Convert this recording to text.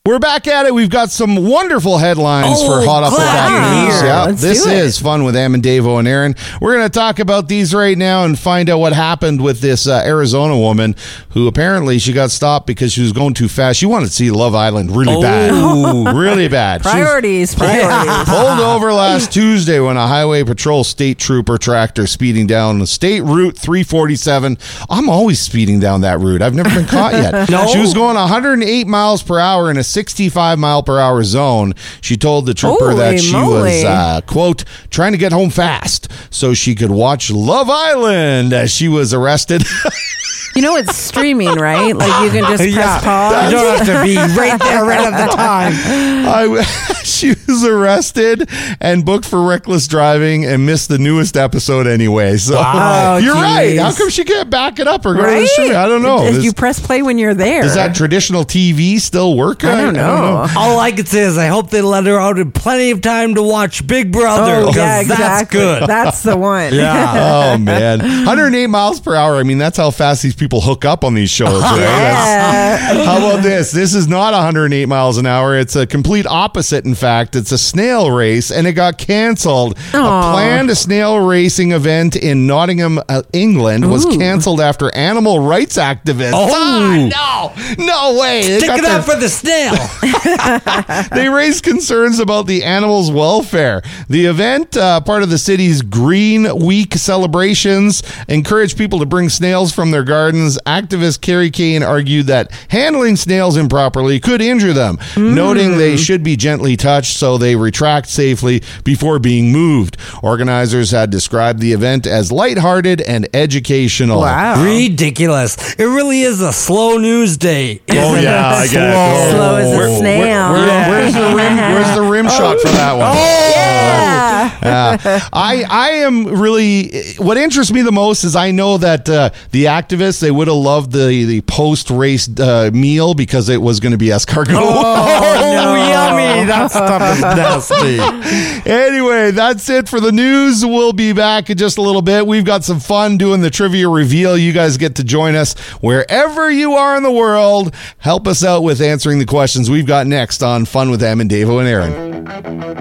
We're back at it. We've got some wonderful headlines for Hot Off the Bat News. Yeah, this is Fun with Em and Davo and Aaron. We're going to talk about these right now and find out what happened with this Arizona woman who apparently she got stopped because she was going too fast. She wanted to see Love Island really bad. Really bad. Priorities. Pulled over last Tuesday when a Highway Patrol state trooper tracked her speeding down State Route 347. I'm always speeding down that route. I've never been caught yet. No. She was going 108 miles per hour in a 65 mile per hour zone. She told the trooper that she was, quote, trying to get home fast so she could watch Love Island as she was arrested. You know it's streaming, right? Like you can just press pause. You don't have to be right there right at the time. She was arrested and booked for reckless driving and missed the newest episode anyway. So you're right. How come she can't back it up or go to the stream? I don't know. You press play when you're there. Does that traditional TV still work? I don't know. All I can say is I hope they let her out in plenty of time to watch Big Brother. Oh, yeah, exactly. That's good. That's the one. Yeah. Oh, man. 108 miles per hour. I mean, that's how fast these people hook up on these shows, right? Yeah. How about this? This is not 108 miles an hour. It's a complete opposite, in fact. It's a snail race, and it got canceled. A planned snail racing event in Nottingham, England was canceled after animal rights activists. No way. Stick it out for the snail. They raised concerns about the animals' welfare. The event, part of the city's Green Week celebrations, encouraged people to bring snails from their gardens. Activist Carrie Kane argued that handling snails improperly could injure them, noting they should be gently touched so they retract safely before being moved. Organizers had described the event as lighthearted and educational. Wow. Ridiculous. It really is a slow news day. Oh, yeah, I get it. Slow as a snail. Where's the rim shot for that one? Yeah. I am really, what interests me the most is I know that the activists, they would have loved the post-race meal because it was going to be escargot. Oh, yummy. That stuff is nasty. Anyway, that's it for the news. We'll be back in just a little bit. We've got some fun doing the trivia reveal. You guys get to join us wherever you are in the world. Help us out with answering the questions we've got next on Fun with Em and Davo and Aaron.